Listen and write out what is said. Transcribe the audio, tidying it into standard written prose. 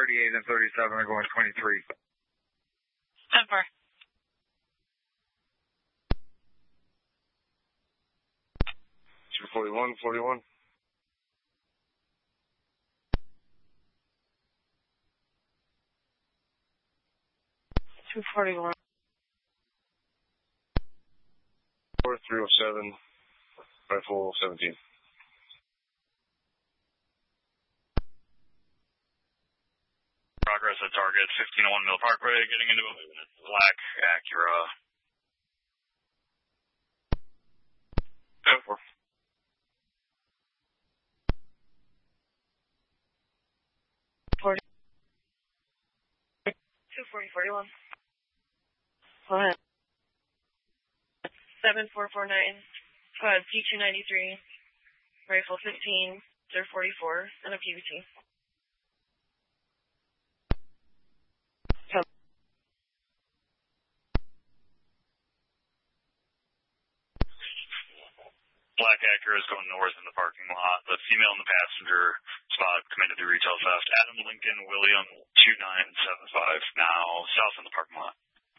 38 and 37 are going 23. 10-4. 41. 241. 307. Rifle 17. Progress at target 1501 Mill Parkway, getting into a black Acura. 10-4. 240-41. Go ahead. 7449. P293. Rifle 15. 044. And a PVT. Black Acura is going north in the parking lot. The female in the passenger spot committed to retail theft. Adam Lincoln William 2975. Now south in the parking lot.